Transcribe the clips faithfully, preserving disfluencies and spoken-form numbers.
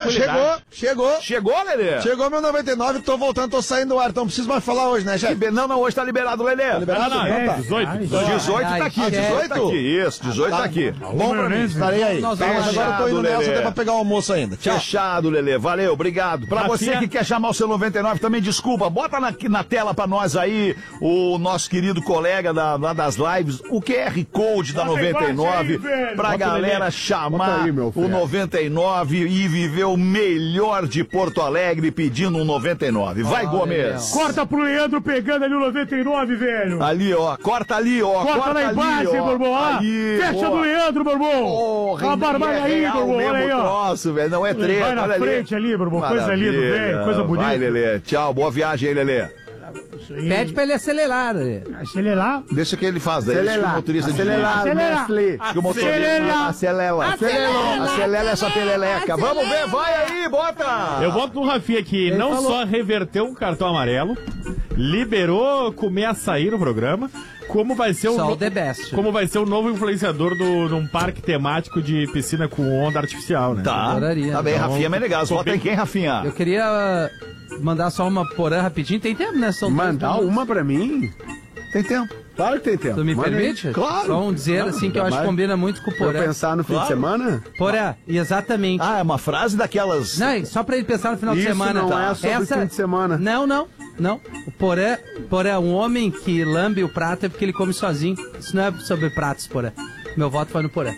Chegou, chegou. Chegou, Lelê? Chegou meu noventa e nove, tô voltando, tô saindo do ar, então não preciso mais falar hoje, né, chefe? Não, não, hoje tá liberado, Lelê. Tá liberado? Não, não, Então é, tá. dezoito. dezoito tá aqui, dezoito tá aqui. Isso, dezoito tá aqui. Bom pra mim, estarei aí. Nós Tá, vamos mas agora eu tô indo Lelê. nessa até pra pegar o almoço ainda. Tchau. Fechado, Lelê. Valeu, obrigado. Pra você que quer chamar o seu noventa e nove também, desculpa, bota na, na tela pra nós aí o nosso querido colega da, lá das lives, o Q R Code da noventa e nove, aí, pra Bota galera chamar aí, meu o filho. noventa e nove e viver o melhor de Porto Alegre pedindo um noventa e nove. Vai, Oh, Gomes. Corta pro Leandro pegando ali o noventa e nove, velho. Ali, ó. Corta ali, ó. Corta, corta lá ali, embaixo, hein, ó. Borbô. Ó. Ali, Fecha boa. do Leandro, Borbô. Oh, Olha a barbada é aí, real Borbô. Olha aí, mesmo ó. troço, velho. Não é treta. Vai na olha ali. frente ali, Borbô. Coisa linda, velho. Coisa bonita. Vai, Lelê. Tchau, boa viagem aí, Lelê. Pede pra ele acelerar, né? Acelerar. Deixa o que ele faz, daí deixa que o Acelerar, motorista acelerar, Acelerar. Nestlé. Que o motorista Acelerar. acelera. Acelera. Acelera essa peleleca. Vamos ver, vai aí, bota. Eu voto no Rafinha que não falou. só reverteu um cartão amarelo, liberou comer açaí no programa, como vai ser o, Só no- o The Best. como vai ser o novo influenciador do, num parque temático de piscina com onda artificial, né? Tá, Adoraria. tá bem, Então, Rafinha Menegas. Vota em quem, Rafinha? Eu queria mandar só uma porã rapidinho. Tem tempo, né? São Mandar dois minutos. uma pra mim? Tem tempo. Claro que tem tempo. Tu me Manda aí. permite? Claro. Só um dizer assim que eu acho que Mas- combina muito com o Pra eu porã. pensar no fim Claro. de semana? Porã, exatamente. Ah, é uma frase daquelas... Não, só pra ele pensar no final de Isso semana. não é sobre fim de semana. Não, não, não. O Porã, Porã, um homem que lambe o prato é porque ele come sozinho. Isso não é sobre pratos, Porã. Meu voto vai no Porã.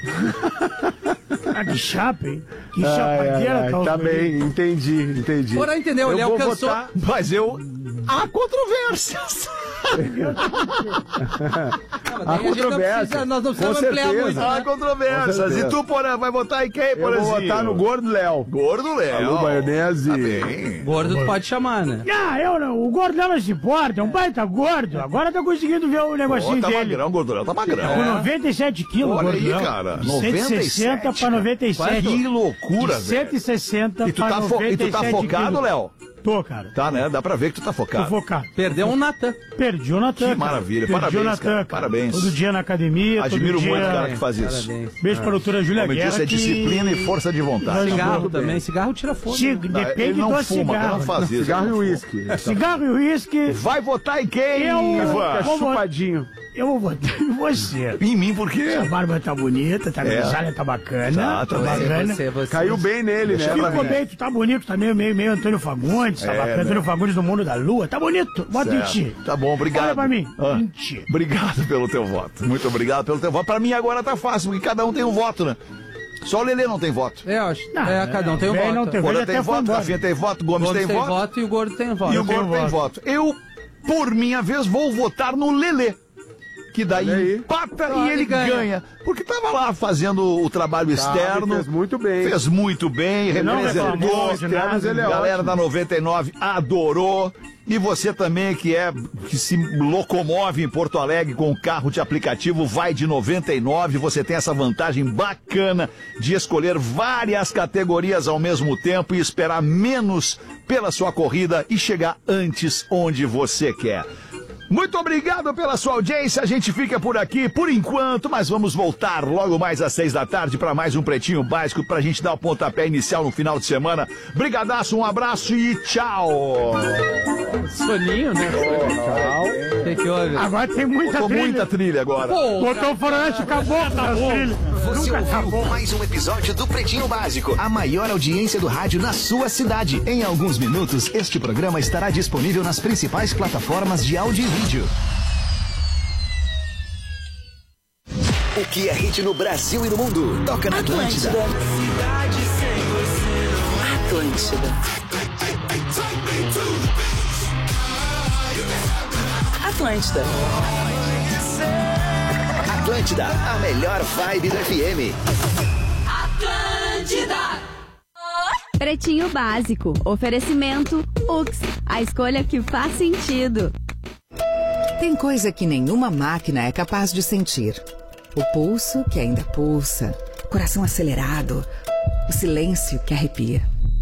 Ah, que chapa, hein? Que Ai, chapadeira, ai, ai, tal. tá bem, entendi, entendi. Porã entendeu, Eu ele vou alcançou. votar- Mas eu... Há controvérsias. Não, mas Há daí a gente não controvérsia. precisa- Nós não Com precisamos ampliar certeza. muito. Há Né? controvérsias. Com certeza. E tu, Porã, vai votar em quem, Eu vou Porãzinho? votar no Gordo Léo. Gordo Léo. Alô, maionese. Tá bem. Gordo tu pode chamar, né? Ah, eu não. O gordo não se importa. É um baita gordo. Agora tá conseguindo ver o Pô, negocinho tá dele. magrão, Gordo Léo, tá magrão. Com noventa e sete quilos, Olha gordão. aí, cara. De cento e sessenta noventa e sete, pra noventa e sete. Que loucura, De velho. cento e sessenta E tu pra tá, fo- e tu tá noventa e sete focado, quilos. Léo? Tô, cara. Tá, né? Dá pra ver que tu tá Tô focado. focado. Perdeu um Natan. Perdi o Natan. Que maravilha. Perdi Parabéns, o Natan, cara. Parabéns. Todo dia na academia. Admiro todo dia... muito o cara que faz isso. Parabéns. Beijo pra doutora Júlia Como eu Guerra. disse, é que- disciplina e força de vontade. Cigarro Muito também. Cigarro tira fome. Ci- né? Não, Depende ele não do fuma, cigarro. não faz isso. Cigarro e ele não uísque. Cigarro e uísque. Vai votar em quem, Eu- Ivan? Fica Vou vo- chupadinho. Eu vou votar em você. Em mim, por quê? A barba tá bonita, tá É. grisalha, tá bacana. Tá, tá bem. bacana. Você, você. Caiu bem nele, né? Deixa pra Ficou mim. bem, tu tá bonito, tá meio, meio, meio Antônio Fagundes, tá É, bacana, né? Antônio Fagundes do mundo da lua, tá bonito, vota em Certo. ti. Tá bom, obrigado. Olha pra mim, Ah. em ti. Obrigado pelo teu voto. Muito obrigado pelo teu voto. Pra mim agora tá fácil, porque cada um tem um voto, né? Só o Lelê não tem voto. É, eu acho. Não, é, cada um tem um bem, voto. não tem O Porã Ele tem até foi voto, embora. Rafinha tem voto, Gomes, Gomes tem, voto. e o Gordo tem voto. E o Gordo tem voto. Eu, por minha vez, vou votar no Lelê. Que daí Olha aí. empata Ah, e ele ele ganha. ganha. Porque tava lá fazendo o trabalho externo. fez muito bem. Fez muito bem, Não representou. reclamou de nada. ele é Galera ótimo. da noventa e nove adorou. E você também que é que se locomove em Porto Alegre com o carro de aplicativo vai de noventa e nove, você tem essa vantagem bacana de escolher várias categorias ao mesmo tempo e esperar menos pela sua corrida e chegar antes onde você quer. Muito obrigado pela sua audiência, a gente fica por aqui por enquanto, mas vamos voltar logo mais às seis da tarde para mais um Pretinho Básico pra gente dar o pontapé inicial no final de semana. Brigadaço, um abraço e tchau! Soninho, né? Tchau. O que que houve? Agora tem muita Com trilha. muita trilha agora. Pô, Botou o Forante, acabou com a trilha. Você Nunca ouviu acabou. mais um episódio do Pretinho Básico, a maior audiência do rádio na sua cidade. Em alguns minutos, este programa estará disponível nas principais plataformas de áudio e vídeo. O que é hit no Brasil e no mundo? Toca na Atlântida. Atlântida. Atlântida. Atlântida, a melhor vibe do F M. Pretinho Básico. Oferecimento Ux. A escolha que faz sentido. Tem coisa que nenhuma máquina é capaz de sentir. O pulso que ainda pulsa, o coração acelerado, o silêncio que arrepia.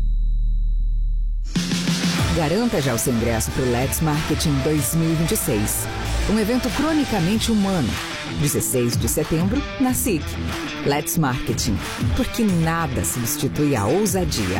Garanta já o seu ingresso para o Let's Marketing dois mil e vinte e seis. Um evento cronicamente humano. dezesseis de setembro, na S I C. Let's Marketing. Porque nada substitui a ousadia.